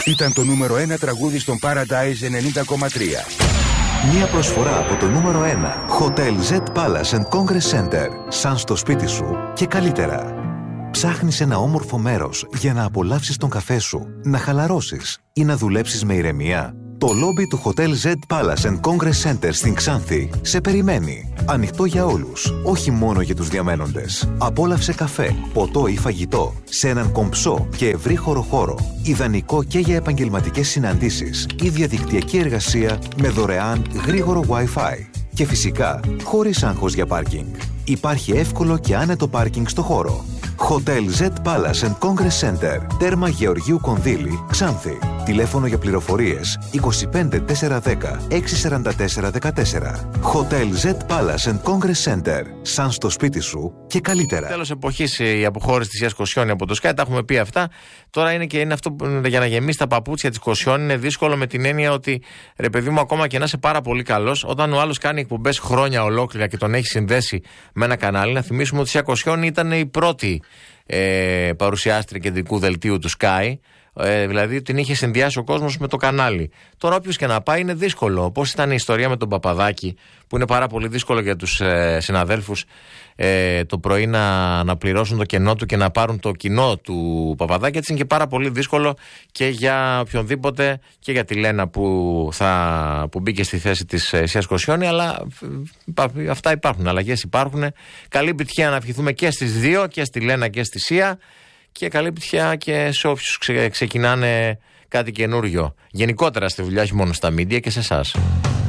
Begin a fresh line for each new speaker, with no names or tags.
Ήταν το νούμερο 1 τραγούδι στον Paradise 90,3.
Μια προσφορά από το νούμερο 1 Hotel Z Palace and Congress Center. Σαν στο σπίτι σου και καλύτερα. Ψάχνεις ένα όμορφο μέρος για να απολαύσεις τον καφέ σου, να χαλαρώσεις ή να δουλέψεις με ηρεμία? Το λόμπι του Hotel Z Palace and Congress Center στην Ξάνθη σε περιμένει. Ανοιχτό για όλους, όχι μόνο για τους διαμένοντες. Απόλαυσε καφέ, ποτό ή φαγητό σε έναν κομψό και ευρύχωρο χώρο. Ιδανικό και για επαγγελματικές συναντήσεις ή διαδικτυακή εργασία με δωρεάν γρήγορο Wi-Fi. Και φυσικά, χωρίς άγχος για πάρκινγκ. Υπάρχει εύκολο και άνετο πάρκινγκ στο χώρο. Hotel Z Palace and Congress Center. Τέρμα Γεωργίου Κονδύλη, Ξάνθη. Τηλέφωνο για πληροφορίες 25 410 64414. Hotel Z Palace and Congress Center. Σαν στο σπίτι σου και καλύτερα.
Τέλος εποχής η αποχώρηση της Ιας Κοσιόνη από το Sky, τα έχουμε πει αυτά. Τώρα είναι αυτό που για να γεμίσει τα παπούτσια της Κοσιόνη είναι δύσκολο, με την έννοια ότι ρε παιδί μου, ακόμα και να είσαι πάρα πολύ καλός, όταν ο άλλος κάνει εκπομπές χρόνια ολόκληρα και τον έχει συνδέσει με ένα κανάλι, να θυμίσουμε ότι η Ια Κοσιόνη ήταν η πρώτη παρουσιάστρια κεντρικού δελτίου του Sky. Δηλαδή την είχε συνδυάσει ο κόσμος με το κανάλι. Τώρα όποιος και να πάει είναι δύσκολο. Πώς ήταν η ιστορία με τον Παπαδάκη, που είναι πάρα πολύ δύσκολο για τους συναδέλφους το πρωί να πληρώσουν το κενό του και να πάρουν το κοινό του Παπαδάκη. Έτσι είναι και πάρα πολύ δύσκολο και για οποιονδήποτε, και για τη Λένα που μπήκε στη θέση της Ιας Κοσιόνη. Αλλά αυτά υπάρχουν, αλλαγές υπάρχουν. Καλή επιτυχία να ευχηθούμε και στις δύο, και στη Λένα και στη Σία. Και καλή επιτυχία και σε όποιους ξεκινάνε κάτι καινούριο. Γενικότερα στη δουλειά, όχι μόνο στα media, και σε εσάς.